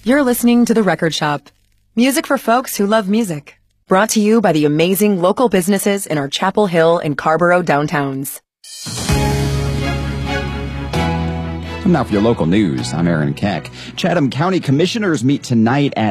You're listening to The Record Shop. Music for folks who love music. Brought to you by the amazing local businesses in our Chapel Hill and Carborough downtowns. Now for your local news, I'm Aaron Keck. Chatham County Commissioners meet tonight at